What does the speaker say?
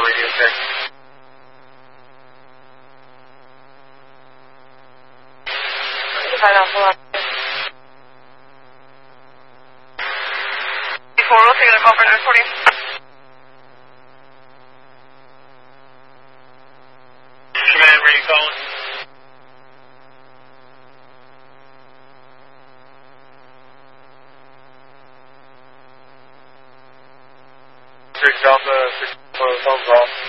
radio check. We'll take a call for reporting. Command, where are you calling? Six Delta, 6 phones off.